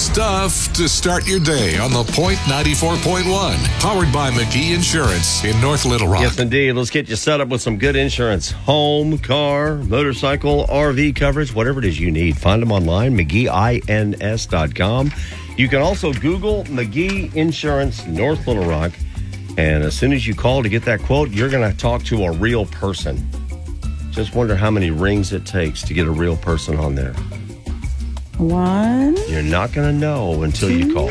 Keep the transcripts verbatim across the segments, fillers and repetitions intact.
stuff to start your day on the Point ninety-four point one. Powered by McGee Insurance in North Little Rock. Yes, indeed. Let's get you set up with some good insurance. Home, car, motorcycle, R V coverage, whatever it is you need. Find them online, McGee Ins dot com. You can also Google McGee Insurance North Little Rock. And as soon as you call to get that quote, you're going to talk to a real person. Just wonder how many rings it takes to get a real person on there. One. You're not going to know until two. you call.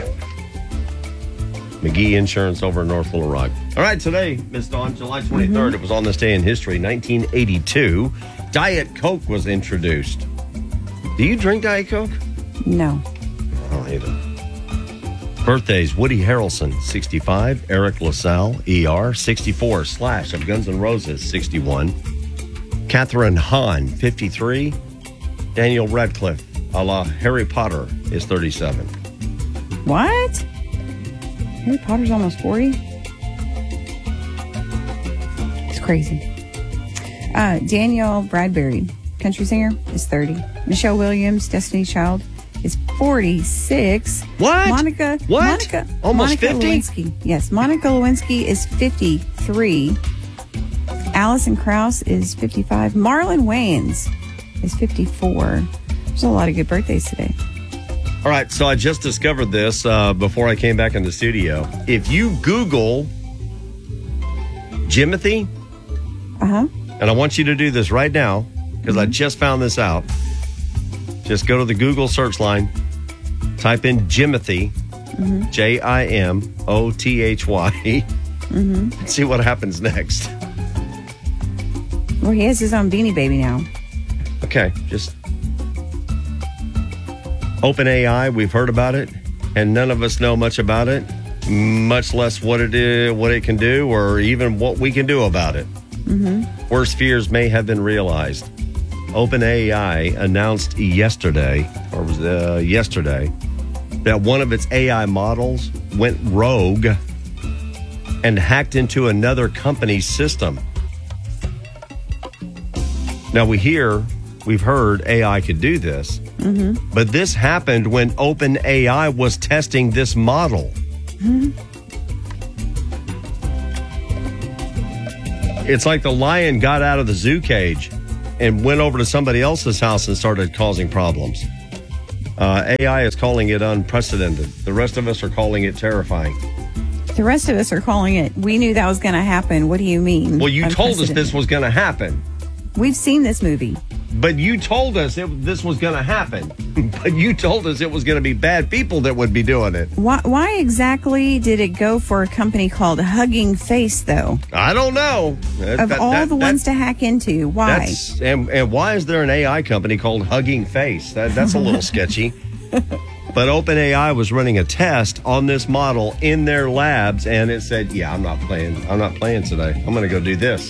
McGee Insurance over in North Little Rock. All right, today, Miss Dawn, July twenty-third, mm-hmm. It was on this day in history, nineteen eighty-two. Diet Coke was introduced. Do you drink Diet Coke? No. I don't either. Birthdays, Woody Harrelson, sixty-five. Eric LaSalle, E R, sixty-four. Slash of Guns N' Roses, sixty-one. Catherine Hahn, fifty-three. Daniel Radcliffe, a la Harry Potter, is thirty-seven. What? Harry Potter's almost forty? It's crazy. Uh, Danielle Bradbury, country singer, is thirty. Michelle Williams, Destiny's Child, is forty-six. What? Monica. What? Monica. Almost Monica fifty? Lewinsky. Yes, Monica Lewinsky is fifty-three. Alison Krauss is fifty-five. Marlon Wayans is fifty-four. There's a lot of good birthdays today. All right, so I just discovered this uh, before I came back in the studio. If you Google Jimothy, uh-huh. and I want you to do this right now because mm-hmm. I just found this out. Just go to the Google search line, type in Jimothy, mm-hmm. J I M O T H Y, mm-hmm. and see what happens next. Well, he has his own Beanie Baby now. Okay, just OpenAI, we've heard about it, and none of us know much about it, much less what it is, what it can do, or even what we can do about it. Mm-hmm. Worst fears may have been realized. OpenAI announced yesterday, or was it, uh, yesterday, that one of its A I models went rogue and hacked into another company's system. Now we hear, we've heard A I could do this, mm-hmm. but this happened when OpenAI was testing this model. Mm-hmm. It's like the lion got out of the zoo cage and went over to somebody else's house and started causing problems. Uh, A I is calling it unprecedented. The rest of us are calling it terrifying. The rest of us are calling it, we knew that was going to happen. What do you mean? Well, you told us this was going to happen. We've seen this movie. But you told us it, this was going to happen. But you told us it was going to be bad people that would be doing it. Why, why exactly did it go for a company called Hugging Face, though? I don't know. That, of that, all that, the that, ones to hack into, why? And, and why is there an A I company called Hugging Face? That, that's a little sketchy. But OpenAI was running a test on this model in their labs, and it said, yeah, I'm not playing. I'm not playing today. I'm going to go do this.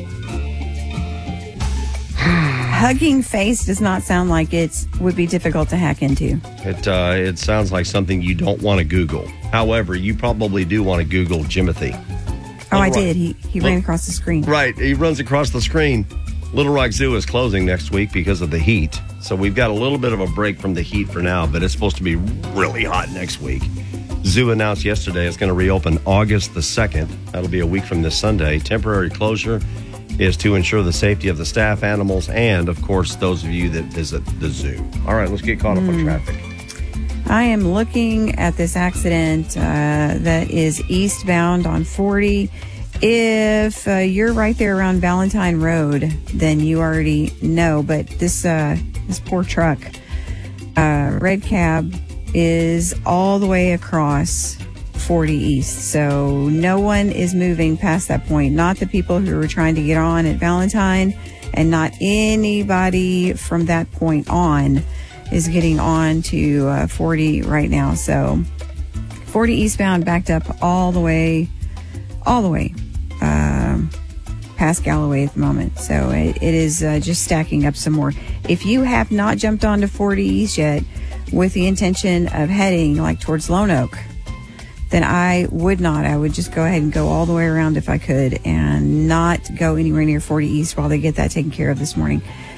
Hugging Face does not sound like it would be difficult to hack into. It uh, it sounds like something you don't want to Google. However, you probably do want to Google Jimothy. Oh, I did. He he ran across the screen. Right. He runs across the screen. Little Rock Zoo is closing next week because of the heat. So we've got a little bit of a break from the heat for now, but it's supposed to be really hot next week. Zoo announced yesterday it's going to reopen August the second. That'll be a week from this Sunday. Temporary closure is to ensure the safety of the staff, animals, and, of course, those of you that visit the zoo. All right, let's get caught up mm. on traffic. I am looking at this accident uh, that is eastbound on forty. If uh, you're right there around Valentine Road, then you already know. But this uh, this poor truck, uh, red cab, is all the way across forty East. So no one is moving past that point. Not the people who were trying to get on at Valentine, and not anybody from that point on is getting on to uh, forty right now. So forty eastbound backed up all the way, all the way um, past Galloway at the moment. So it, it is uh, just stacking up some more. If you have not jumped onto forty East yet with the intention of heading like towards Lone Oak, then I would not. I would just go ahead and go all the way around if I could and not go anywhere near forty East while they get that taken care of this morning.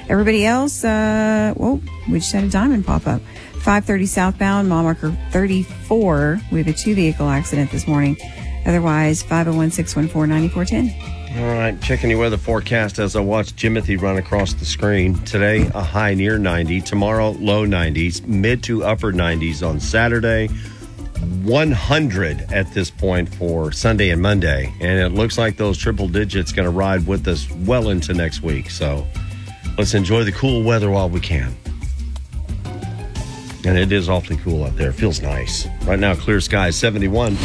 Everybody else, uh, whoa, we just had a diamond pop up. five thirty southbound, mile marker thirty-four. We have a two-vehicle accident this morning. Otherwise, five oh one, six one four, nine four one oh. All right, checking your weather forecast as I watch Jimothy run across the screen. Today, a high near ninety. Tomorrow, low nineties. Mid to upper nineties on Saturday. one hundred at this point for Sunday and Monday. And it looks like those triple digits going to ride with us well into next week. So let's enjoy the cool weather while we can. And it is awfully cool out there. It feels nice. Right now, clear skies, seventy-one.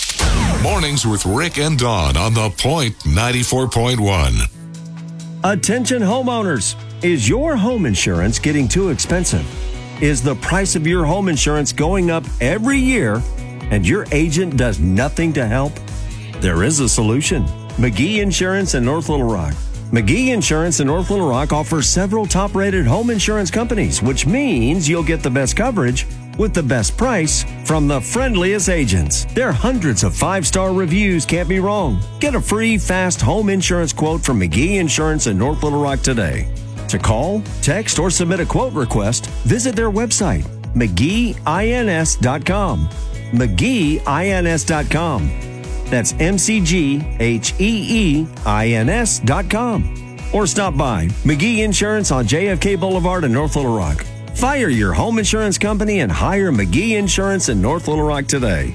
Mornings with Rick and Dawn on The Point ninety-four point one. Attention homeowners. Is your home insurance getting too expensive? Is the price of your home insurance going up every year and your agent does nothing to help? There is a solution. McGee Insurance in North Little Rock. McGee Insurance in North Little Rock offers several top-rated home insurance companies, which means you'll get the best coverage with the best price from the friendliest agents. Their hundreds of five-star reviews can't be wrong. Get a free, fast home insurance quote from McGee Insurance in North Little Rock today. To call, text, or submit a quote request, visit their website, mcgee ins dot com. mcgee ins dot com. That's M C G H E E I N S dot com. Or stop by McGee Insurance on J F K Boulevard in North Little Rock. Fire your home insurance company and hire McGee Insurance in North Little Rock today.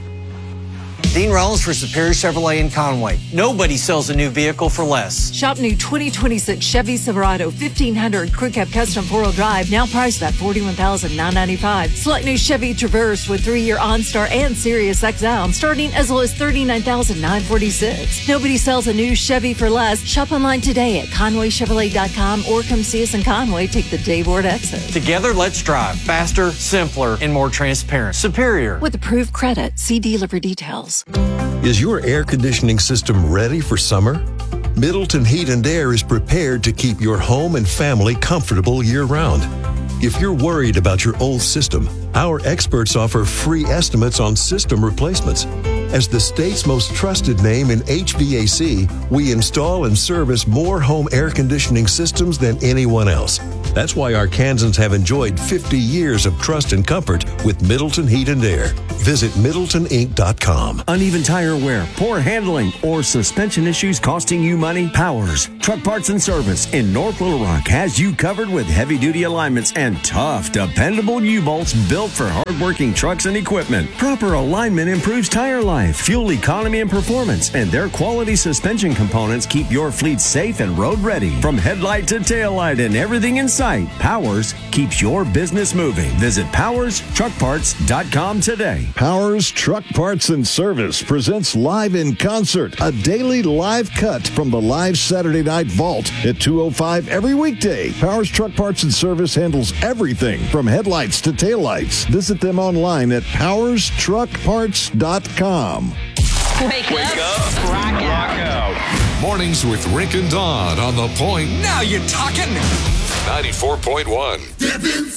Dean Rollins for Superior Chevrolet in Conway. Nobody sells a new vehicle for less. Shop new twenty twenty-six Chevy Silverado fifteen hundred Crew Cab Custom four-wheel drive, now priced at forty-one thousand nine hundred ninety-five dollars. Select new Chevy Traverse with three-year OnStar and Sirius X M, starting as low as thirty-nine thousand nine hundred forty-six dollars. Nobody sells a new Chevy for less. Shop online today at conway chevrolet dot com or come see us in Conway. Take the Dayboard exit. Together, let's drive faster, simpler, and more transparent. Superior. With approved credit, see dealer for details. Is your air conditioning system ready for summer? Middleton Heat and Air is prepared to keep your home and family comfortable year-round. If you're worried about your old system, our experts offer free estimates on system replacements. As the state's most trusted name in H V A C, we install and service more home air conditioning systems than anyone else. That's why our Kansans have enjoyed fifty years of trust and comfort with Middleton Heat and Air. Visit middleton inc dot com. Uneven tire wear, poor handling, or suspension issues costing you money? Powers Truck Parts and Service in North Little Rock has you covered with heavy-duty alignments and tough, dependable U-bolts built for hard-working trucks and equipment. Proper alignment improves tire life, fuel economy, and performance, and their quality suspension components keep your fleet safe and road-ready. From headlight to taillight and everything in sight, Powers keeps your business moving. Visit powers truck parts dot com today. Powers Truck Parts and Service presents Live in Concert, a daily live cut from the live Saturday Night Vault at two oh five every weekday. Powers Truck Parts and Service handles everything from headlights to taillights. Visit them online at powers truck parts dot com. Wake, Wake up. up. Rock, Rock out. out. Mornings with Rick and Dawn on The Point. Now you're talking. ninety-four point one.